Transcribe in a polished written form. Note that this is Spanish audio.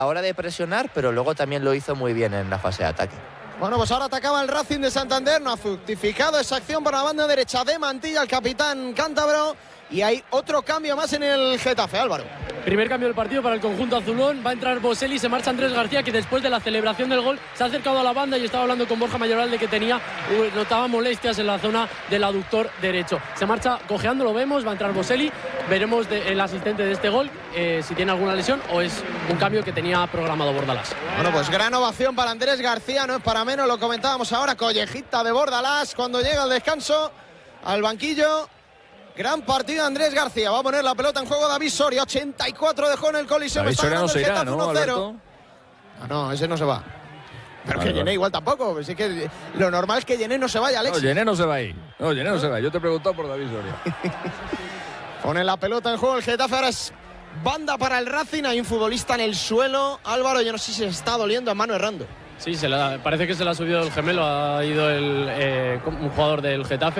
a la hora de presionar, pero luego también lo hizo muy bien en la fase de ataque. Bueno, pues ahora atacaba el Racing de Santander, no ha fructificado esa acción por la banda derecha de Mantilla, el capitán cántabro, y hay otro cambio más en el Getafe, Álvaro. Primer cambio del partido para el conjunto azulón, va a entrar Boselli, se marcha Andrés García, que después de la celebración del gol se ha acercado a la banda y estaba hablando con Borja Mayoral de que notaba molestias en la zona del aductor derecho. Se marcha cojeando, lo vemos, va a entrar Boselli, veremos el asistente de este gol, si tiene alguna lesión o es un cambio que tenía programado Bordalás. Bueno, pues gran ovación para Andrés García, no es para menos, lo comentábamos ahora, collejita de Bordalás cuando llega el descanso al banquillo. Gran partido Andrés García, va a poner la pelota en juego David Soria, 84 dejó en el Coliseum. David Soria no se irá, ¿no, Alberto? No, ese no se va. Pero vale, que Gené igual tampoco, así que lo normal es que Gené no se vaya, Alex. No, Gené no se va ahí. No, Gené no se va. Yo te he preguntado por David Soria. Pone la pelota en juego el Getafe, ahora es banda para el Racing, hay un futbolista en el suelo. Álvaro, yo no sé si se está doliendo a mano errando. Sí, parece que se le ha subido el gemelo, ha ido un jugador del Getafe.